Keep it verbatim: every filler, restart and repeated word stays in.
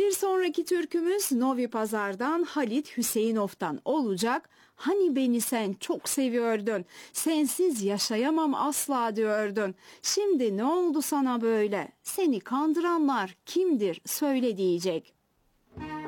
Bir sonraki türkümüz Novi Pazar'dan Halit Hüseyinov'tan olacak. Hani beni sen çok seviyordun, sensiz yaşayamam asla diyordun. Şimdi ne oldu sana böyle? Seni kandıranlar kimdir söyle diyecek.